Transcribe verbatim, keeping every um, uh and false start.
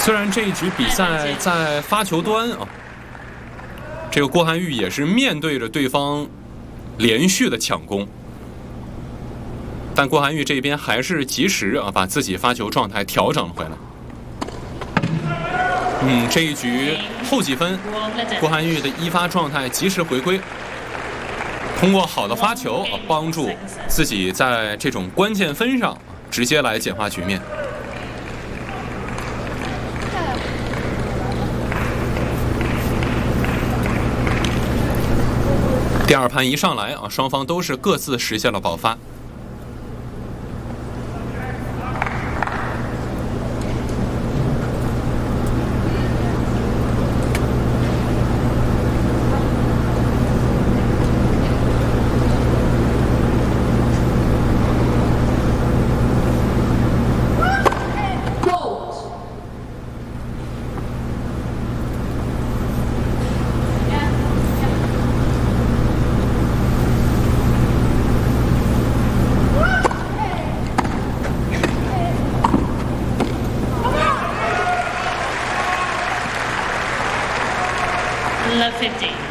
虽然这一局比赛在发球端啊，这个郭涵玉也是面对着对方连续的抢攻，但郭涵玉这边还是及时啊把自己发球状态调整了回来。嗯，这一局后几分，郭涵玉的一发状态及时回归，通过好的发球啊帮助自己在这种关键分上直接来简化局面。第二盘一上来啊，双方都是各自实现了爆发。 Love fifty.